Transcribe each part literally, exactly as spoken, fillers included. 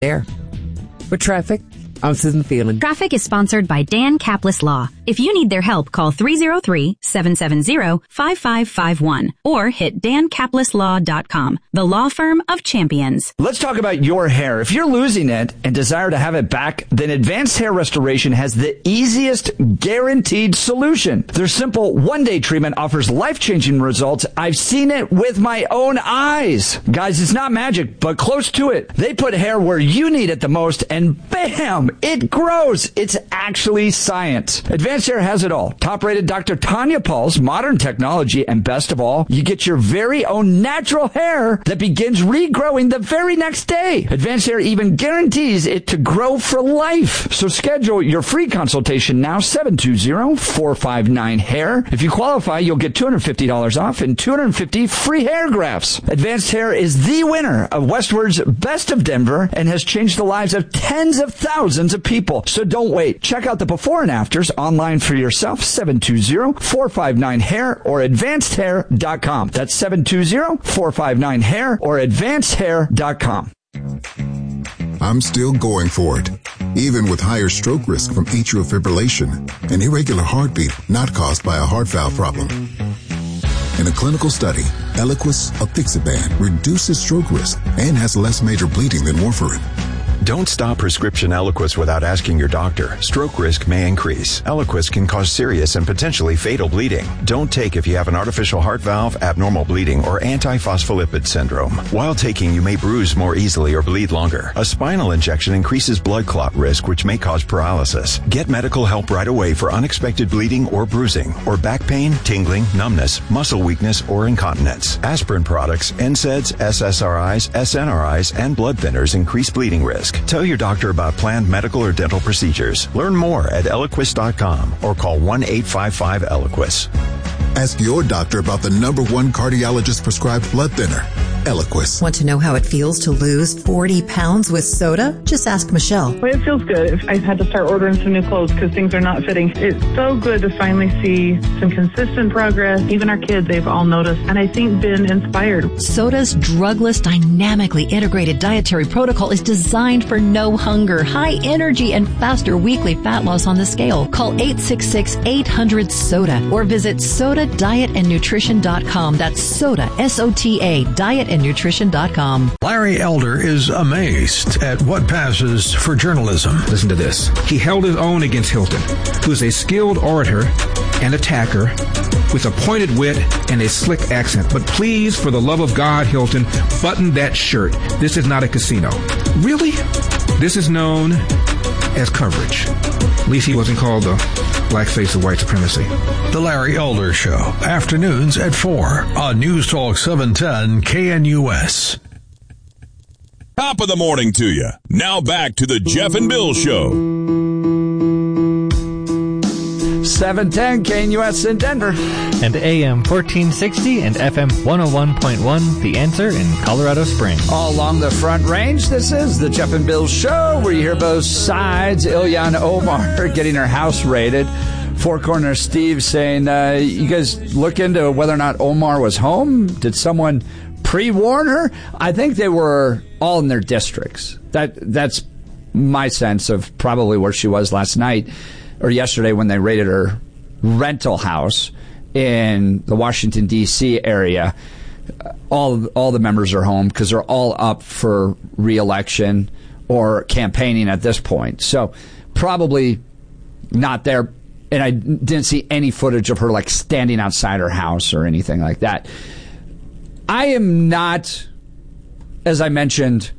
There. For traffic, I'm Susan Phelan. Traffic is sponsored by Dan Caplis Law. If you need their help, call three oh three, seven seven zero, five five five one or hit dan caplis law dot com, the law firm of champions. Let's talk about your hair. If you're losing it and desire to have it back, then Advanced Hair Restoration has the easiest guaranteed solution. Their simple one-day treatment offers life-changing results. I've seen it with my own eyes. Guys, it's not magic, but close to it. They put hair where you need it the most, and bam, it grows. It's actually science. Advanced Hair has it all. Top-rated Doctor Tanya Paul's modern technology, and best of all, you get your very own natural hair that begins regrowing the very next day. Advanced Hair even guarantees it to grow for life. So schedule your free consultation now, seven two zero, four five nine, hair. If you qualify, you'll get two hundred fifty dollars off and two hundred fifty free hair grafts. Advanced Hair is the winner of Westward's Best of Denver and has changed the lives of tens of thousands of people. So don't wait. Check out the before and afters online for yourself, seven two zero, four five nine, hair or advanced hair dot com. That's seven two zero, four five nine, hair or advanced hair dot com. I'm still going for it, even with higher stroke risk from atrial fibrillation, an irregular heartbeat not caused by a heart valve problem. In a clinical study, Eliquis apixaban reduces stroke risk and has less major bleeding than warfarin. Don't stop prescription Eliquis without asking your doctor. Stroke risk may increase. Eliquis can cause serious and potentially fatal bleeding. Don't take if you have an artificial heart valve, abnormal bleeding, or antiphospholipid syndrome. While taking, you may bruise more easily or bleed longer. A spinal injection increases blood clot risk, which may cause paralysis. Get medical help right away for unexpected bleeding or bruising, or back pain, tingling, numbness, muscle weakness, or incontinence. Aspirin products, N SAIDs, S S R Is, S N R Is, and blood thinners increase bleeding risk. Tell your doctor about planned medical or dental procedures. Learn more at eliquis dot com or call one eight five five Eliquis. Ask your doctor about the number one cardiologist prescribed blood thinner, Eliquis. Want to know how it feels to lose forty pounds with soda? Just ask Michelle. Well, it feels good. I had to start ordering some new clothes because things are not fitting. It's so good to finally see some consistent progress. Even our kids, they've all noticed, and I think been inspired. Soda's drugless, dynamically integrated dietary protocol is designed for no hunger, high energy, and faster weekly fat loss on the scale. Call eight six six, eight hundred, SODA or visit soda diet and nutrition dot com. That's SOTA, S O T A, diet and nutrition dot com. Larry Elder is amazed at what passes for journalism. Listen to this. He held his own against Hilton, who is a skilled orator and attacker with a pointed wit and a slick accent. But please, for the love of God, Hilton, button that shirt. This is not a casino. Really? This is known as coverage. At least he wasn't called the black face of white supremacy. The Larry Elder Show, afternoons at four on News Talk seven ten K N U S. Top of the morning to you. Now back to the Jeff and Bill Show. seven ten K N U S in Denver. And A M fourteen sixty and F M one oh one point one, The Answer in Colorado Springs. All along the Front Range, this is the Jeff and Bill Show, where you hear both sides. Ilhan Omar getting her house raided. Four Corner Steve saying, uh, you guys look into whether or not Omar was home? Did someone pre-warn her? I think they were all in their districts. That That's my sense of probably where she was last night or yesterday when they raided her rental house in the Washington, D C area. All all the members are home because they're all up for re-election or campaigning at this point. So probably not there. And I didn't see any footage of her like standing outside her house or anything like that. I am not, as I mentioned,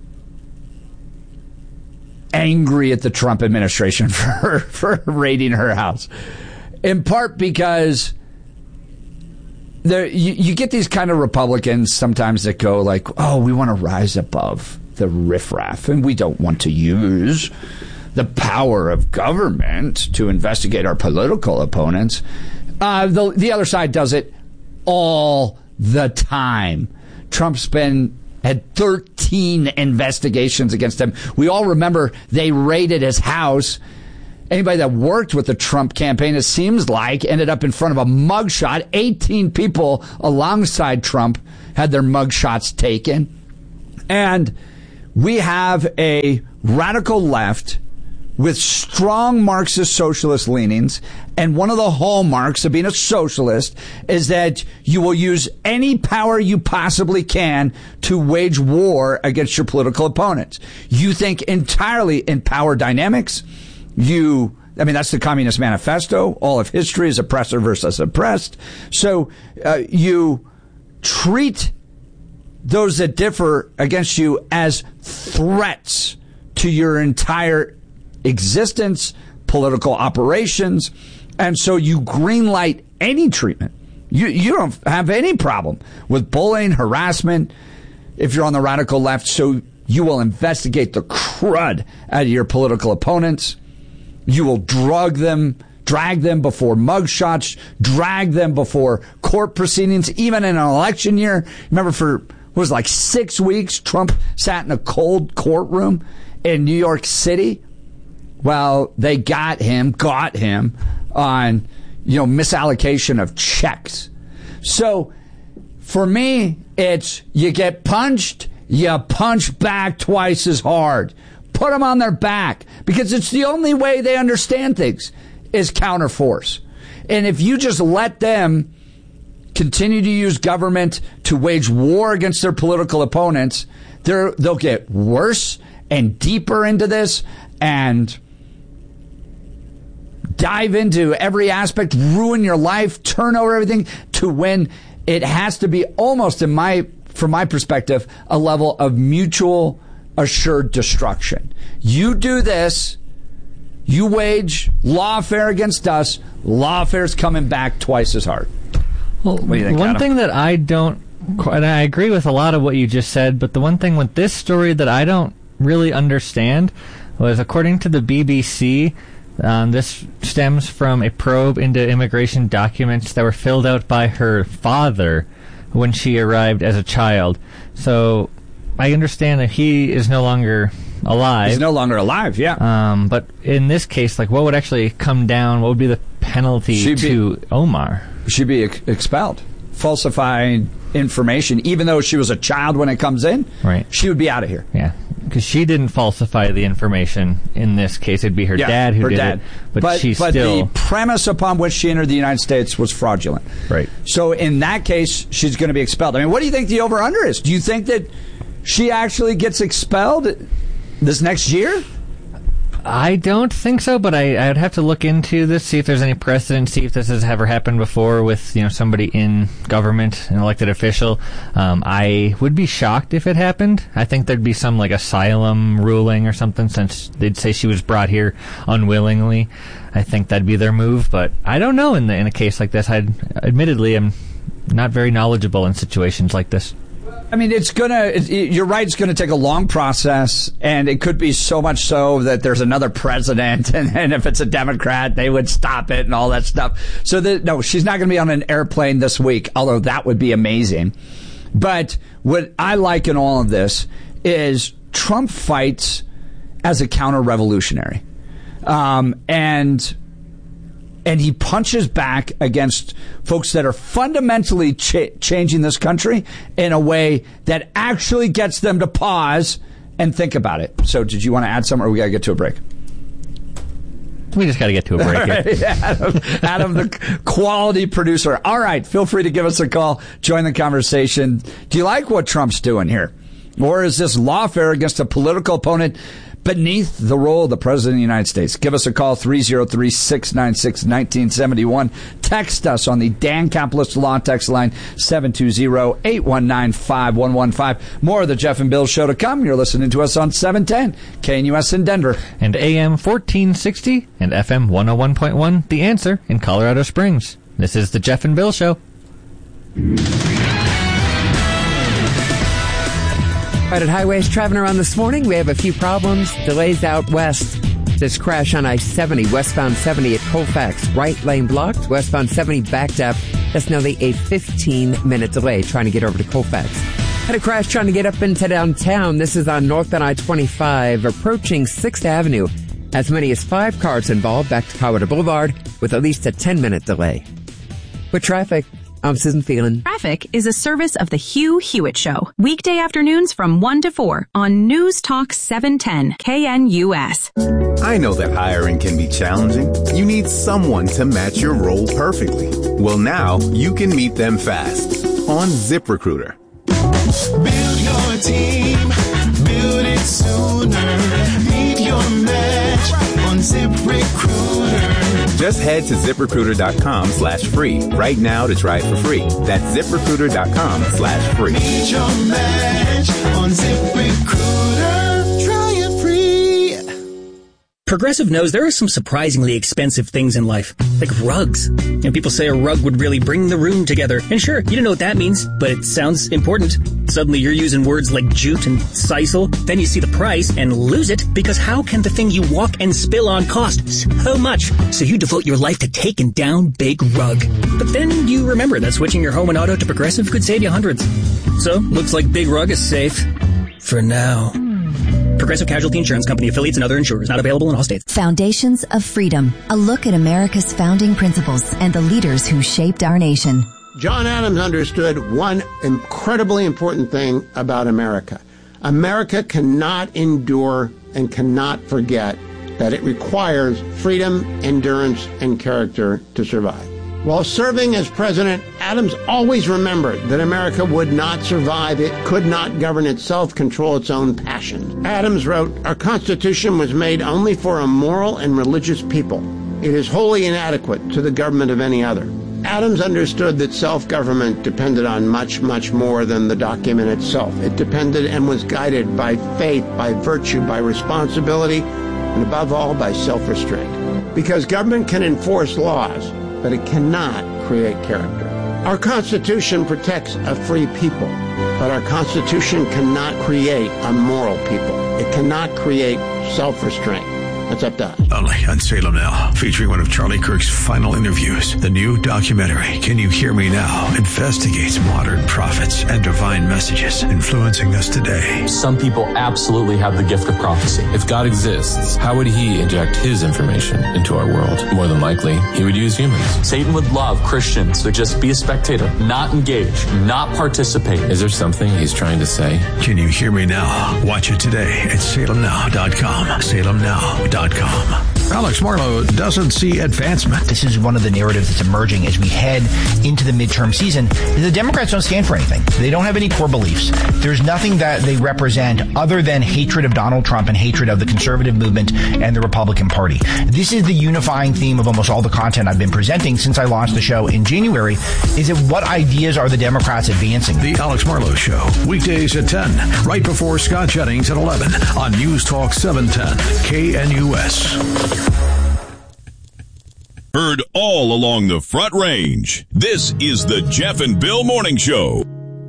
angry at the Trump administration for for raiding her house. In part because there you, you get these kind of Republicans sometimes that go like, oh, we want to rise above the riffraff and we don't want to use the power of government to investigate our political opponents. Uh, the, the other side does it all the time. Trump's been had thirteen investigations against him. We all remember they raided his house. Anybody that worked with the Trump campaign, it seems like, ended up in front of a mugshot. eighteen people alongside Trump had their mugshots taken. And we have a radical left with strong Marxist socialist leanings, and one of the hallmarks of being a socialist is that you will use any power you possibly can to wage war against your political opponents. You think entirely in power dynamics. You, I mean, that's the Communist Manifesto. All of history is oppressor versus oppressed. So uh, you treat those that differ against you as threats to your entire existence, political operations, and so you greenlight any treatment. You you don't have any problem with bullying, harassment, if you're on the radical left, so you will investigate the crud out of your political opponents. You will drug them, drag them before mugshots, drag them before court proceedings, even in an election year. Remember, for what was it, like six weeks, Trump sat in a cold courtroom in New York City. Well, they got him, got him on, you know, misallocation of checks. So for me, it's you get punched, you punch back twice as hard. Put them on their back, because it's the only way they understand things is counterforce. And if you just let them continue to use government to wage war against their political opponents, they're, they'll get worse and deeper into this and dive into every aspect, ruin your life, turn over everything to when it has to be almost, in my, from my perspective, a level of mutual assured destruction. You do this, you wage lawfare against us, lawfare's coming back twice as hard. Well, what do you think, one Adam? thing that I don't, and I agree with a lot of what you just said, but the one thing with this story that I don't really understand was, according to the B B C, Um, this stems from a probe into immigration documents that were filled out by her father when she arrived as a child. So I understand that he is no longer alive. He's no longer alive, yeah. Um, but in this case, like, what would actually come down? What would be the penalty She'd to be, Omar? She'd be ex- expelled. Falsifying information, even though she was a child when it comes in, right? She would be out of here. Yeah, because she didn't falsify the information in this case. It'd be her yeah, dad who her did dad. it, but, but she but still. the premise upon which she entered the United States was fraudulent. Right. So in that case, she's going to be expelled. I mean, what do you think the over-under is? Do you think that she actually gets expelled this next year? I don't think so, but I, I'd have to look into this, see if there's any precedent, see if this has ever happened before with, you know, somebody in government, an elected official. Um, I would be shocked if it happened. I think there'd be some, like, asylum ruling or something, since they'd say she was brought here unwillingly. I think that'd be their move, but I don't know in the, in a case like this. I'd admittedly am not very knowledgeable in situations like this. I mean, it's going to, you're right, it's going to take a long process, and it could be so much so that there's another president, and, and if it's a Democrat, they would stop it and all that stuff. So, that, no, she's not going to be on an airplane this week, although that would be amazing. But what I like in all of this is Trump fights as a counter-revolutionary. Um, and... And he punches back against folks that are fundamentally ch- changing this country in a way that actually gets them to pause and think about it. So did you want to add something, or we got to get to a break? We just got to get to a break here. Right, Adam, Adam, the quality producer. All right, feel free to give us a call. Join the conversation. Do you like what Trump's doing here? Or is this lawfare against a political opponent beneath the role of the President of the United States? Give us a call, three oh three, six nine six, one nine seven one. Text us on the Dan Capitalist Law text line, seven two zero, eight one nine, five one one five. More of the Jeff and Bill Show to come. You're listening to us on seven ten K N U S in Denver. And A M fourteen sixty and F M one oh one point one, The Answer in Colorado Springs. This is the Jeff and Bill Show. Crowded highways traveling around this morning. We have a few problems. Delays out west. This crash on I seventy, westbound seventy at Colfax. Right lane blocked. Westbound seventy backed up. That's nearly a fifteen-minute delay trying to get over to Colfax. Had a crash trying to get up into downtown. This is on northbound I twenty-five, approaching sixth Avenue. As many as five cars involved back to Colorado Boulevard with at least a ten-minute delay. With traffic, I'm Susan Phelan. Traffic is a service of the Hugh Hewitt Show. Weekday afternoons from one to four on News Talk seven ten K N U S. I know that hiring can be challenging. You need someone to match your role perfectly. Well, now you can meet them fast on ZipRecruiter. Build your team, build it sooner. Meet your match on ZipRecruiter. Just head to ZipRecruiter.com slash free right now to try it for free. That's ZipRecruiter.com slash free. Meet your match on ZipRecruiter. Try it free. Progressive knows there are some surprisingly expensive things in life, like rugs. You know, people say a rug would really bring the room together. And sure, you don't know what that means, but it sounds important. Suddenly you're using words like jute and sisal. Then you see the price and lose it, because how can the thing you walk and spill on cost so much? So you devote your life to taking down Big Rug. But then you remember that switching your home and auto to Progressive could save you hundreds. So, looks like Big Rug is safe. For now. Progressive Casualty Insurance Company, affiliates, and other insurers. Not available in all states. Foundations of Freedom. A look at America's founding principles and the leaders who shaped our nation. John Adams understood one incredibly important thing about America. America cannot endure and cannot forget that it requires freedom, endurance, and character to survive. While serving as president, Adams always remembered that America would not survive. It could not govern itself, control its own passions. Adams wrote, "Our Constitution was made only for a moral and religious people. It is wholly inadequate to the government of any other." Adams understood that self-government depended on much, much more than the document itself. It depended and was guided by faith, by virtue, by responsibility, and above all, by self-restraint. Because government can enforce laws, but it cannot create character. Our Constitution protects a free people, but our Constitution cannot create a moral people. It cannot create self-restraint. That's up to us. Only on Salem Now, featuring one of Charlie Kirk's final interviews. The new documentary, Can You Hear Me Now?, investigates modern prophets and divine messages influencing us today. Some people absolutely have the gift of prophecy. If God exists, how would he inject his information into our world? More than likely, he would use humans. Satan would love Christians to just be a spectator, not engage, not participate. Is there something he's trying to say? Can You Hear Me Now? Watch it today at salem now dot com. salem now dot com. Alex Marlow doesn't see advancement. This is one of the narratives that's emerging as we head into the midterm season. The Democrats don't stand for anything. They don't have any core beliefs. There's nothing that they represent other than hatred of Donald Trump and hatred of the conservative movement and the Republican Party. This is the unifying theme of almost all the content I've been presenting since I launched the show in January. Is it what ideas are the Democrats advancing? The Alex Marlow Show, weekdays at ten, right before Scott Jennings at eleven on News Talk seven ten K N U S. Heard all along the Front Range. This is the Jeff and Bill Morning Show.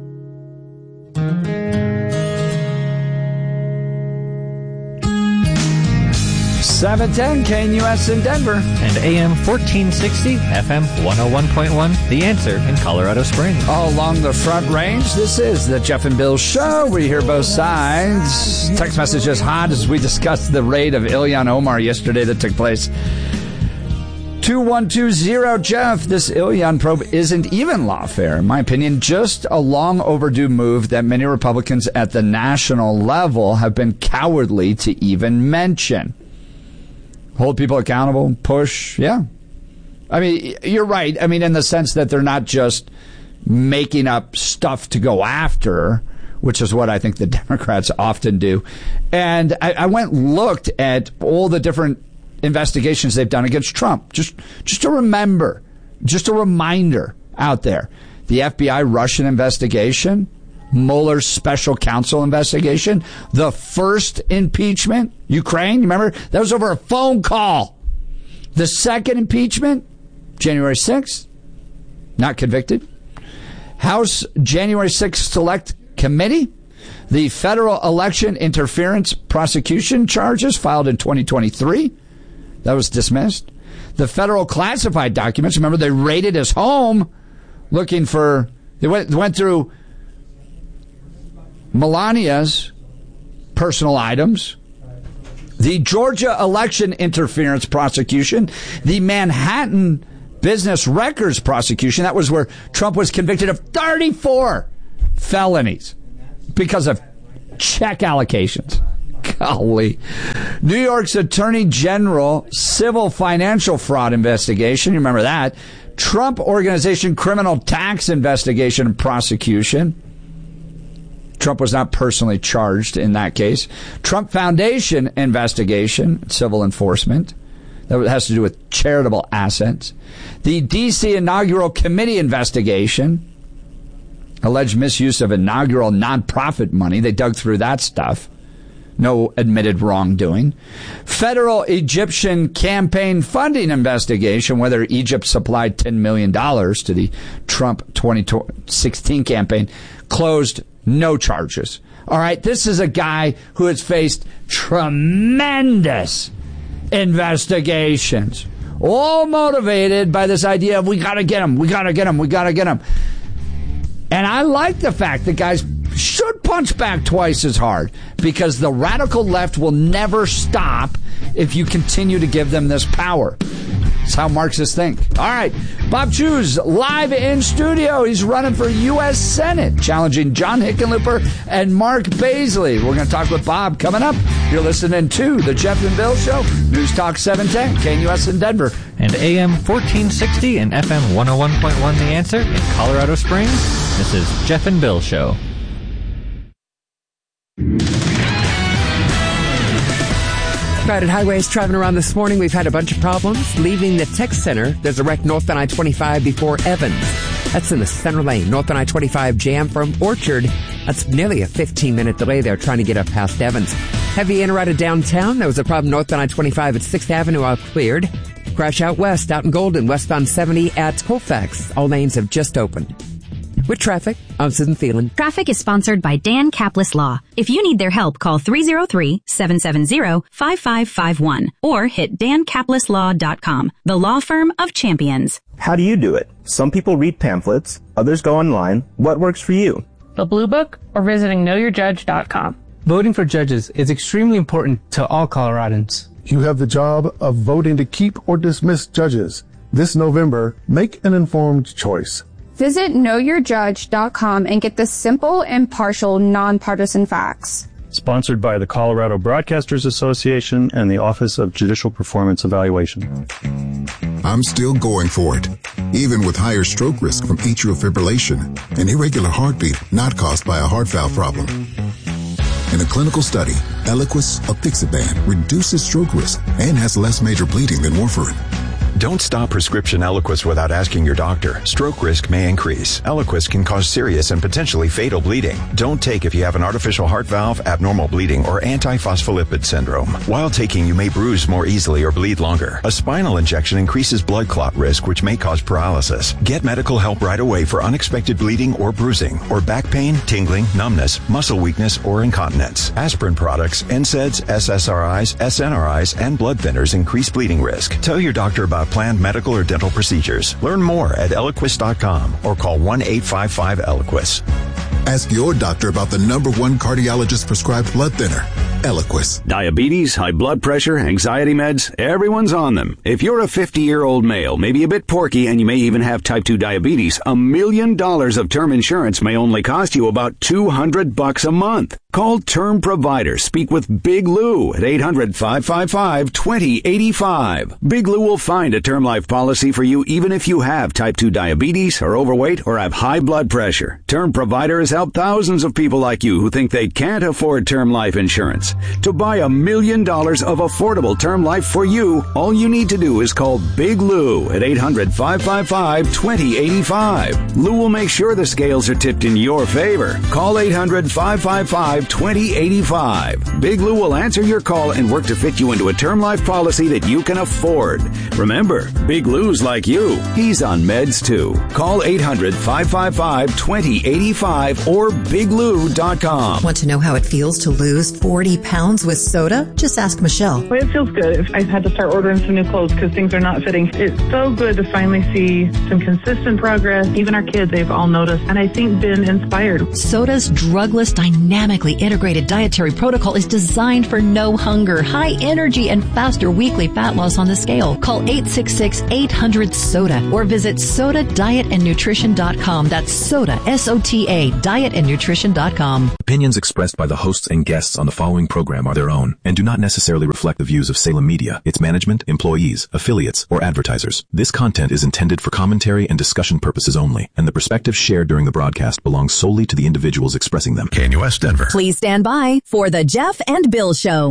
seven ten K N U S in Denver. And A M fourteen sixty, F M one oh one point one, The Answer in Colorado Springs. All along the Front Range, this is the Jeff and Bill Show. We hear both sides. Text messages hot as we discussed the raid of Ilhan Omar yesterday that took place. two one two zero Jeff, this Ilhan probe isn't even lawfare. In my opinion, just a long overdue move that many Republicans at the national level have been cowardly to even mention. Hold people accountable, push, yeah. I mean, you're right. I mean, in the sense that they're not just making up stuff to go after, which is what I think the Democrats often do. And I, I went and looked at all the different investigations they've done against Trump. Just, just to remember, just a reminder out there. The F B I Russian investigation, Mueller's special counsel investigation, the first impeachment, Ukraine, you remember? That was over a phone call. The second impeachment, January sixth, not convicted. House January sixth Select Committee, the federal election interference prosecution charges filed in twenty twenty-three, that was dismissed. The federal classified documents, remember they raided his home looking for, they went, they went through Melania's personal items, the Georgia election interference prosecution, the Manhattan business records prosecution. That was where Trump was convicted of thirty-four felonies because of check allocations. Golly. New York's Attorney General civil financial fraud investigation. You remember that. Trump Organization criminal tax investigation and prosecution. Trump was not personally charged in that case. Trump Foundation investigation, civil enforcement. That has to do with charitable assets. The D C inaugural committee investigation. Alleged misuse of inaugural nonprofit money. They dug through that stuff. No admitted wrongdoing. Federal Egyptian campaign funding investigation, whether Egypt supplied ten million dollars to the Trump twenty sixteen campaign, closed, no charges. All right, this is a guy who has faced tremendous investigations, all motivated by this idea of we got to get him, we got to get him, we got to get him. And I like the fact that guys should punch back twice as hard, because the radical left will never stop if you continue to give them this power. That's how Marxists think. All right, Bob Chews live in studio. He's running for U S Senate, challenging John Hickenlooper and Mark Baisley. We're going to talk with Bob coming up. You're listening to The Jeff and Bill Show, News Talk seven ten, K N U S in Denver. And A M fourteen sixty and F M one oh one point one The Answer in Colorado Springs. This is Jeff and Bill Show. Crowded highways traveling around this morning. We've had a bunch of problems. Leaving the tech center, there's a wreck north on I twenty-five before Evans. That's in the center lane. North on I twenty-five jam from Orchard. That's nearly a fifteen-minute delay there trying to get up past Evans. Heavy in or out of downtown. There was a problem north on I twenty-five at sixth Avenue, all cleared. Crash out west, out in Golden, westbound seventy at Colfax. All lanes have just opened. With traffic, I'm Susan Thielen. Traffic is sponsored by Dan Caplis Law. If you need their help, call three oh three, seven seven zero, five five five one or hit dan caplis law dot com, the law firm of champions. How do you do it? Some people read pamphlets, others go online. What works for you? The Blue Book or visiting know your judge dot com. Voting for judges is extremely important to all Coloradans. You have the job of voting to keep or dismiss judges. This November, make an informed choice. Visit know your judge dot com and get the simple, impartial, nonpartisan facts. Sponsored by the Colorado Broadcasters Association and the Office of Judicial Performance Evaluation. I'm still going for it, even with higher stroke risk from atrial fibrillation, an irregular heartbeat not caused by a heart valve problem. In a clinical study, Eliquis apixaban reduces stroke risk and has less major bleeding than warfarin. Don't stop prescription Eliquis without asking your doctor. Stroke risk may increase. Eliquis can cause serious and potentially fatal bleeding. Don't take if you have an artificial heart valve, abnormal bleeding, or antiphospholipid syndrome. While taking, you may bruise more easily or bleed longer. A spinal injection increases blood clot risk, which may cause paralysis. Get medical help right away for unexpected bleeding or bruising, or back pain, tingling, numbness, muscle weakness, or incontinence. Aspirin products, N SAIDs, S S R Is, S N R Is, and blood thinners increase bleeding risk. Tell your doctor about planned medical or dental procedures. Learn more at eliquis dot com or call one eight five five Eliquis. Ask your doctor about the number one cardiologist prescribed blood thinner, Eliquis. Diabetes, high blood pressure, anxiety meds, everyone's on them. If you're a fifty-year-old male, maybe a bit porky, and you may even have type two diabetes, a million dollars of term insurance may only cost you about two hundred bucks a month. Call Term Provider. Speak with Big Lou at eight hundred, five five five, two oh eight five. Big Lou will find a term life policy for you even if you have type two diabetes, are overweight, or have high blood pressure. Term Provider has helped thousands of people like you who think they can't afford term life insurance. To buy a million dollars of affordable term life for you, all you need to do is call Big Lou at eight hundred, five five five, two oh eight five. Lou will make sure the scales are tipped in your favor. Call eight hundred, five five five, two oh eight five. Big Lou will answer your call and work to fit you into a term life policy that you can afford. Remember, Big Lou's like you. He's on meds too. Call eight hundred, five five five, two oh eight five or big lou dot com. Want to know how it feels to lose forty pounds with soda? Just ask Michelle. Well, it feels good. I've had to start ordering some new clothes because things are not fitting. It's so good to finally see some consistent progress. Even our kids, they've all noticed, and I think been inspired. Soda's drugless, dynamically integrated dietary protocol is designed for no hunger, high energy, and faster weekly fat loss on the scale. Call eight six six, eight hundred, SODA or visit soda diet and nutrition dot com. That's SODA, S O T A, diet and nutrition dot com. Opinions expressed by the hosts and guests on the following program are their own and do not necessarily reflect the views of Salem Media, its management, employees, affiliates, or advertisers. This content is intended for commentary and discussion purposes only, and the perspectives shared during the broadcast belong solely to the individuals expressing them. K N U S Denver. Please stand by for the Jeff and Bill Show.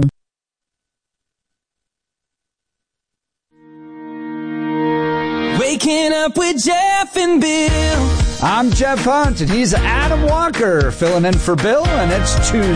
Waking up with Jeff and Bill. I'm Jeff Hunt, and he's Adam Walker, filling in for Bill, and it's Tuesday.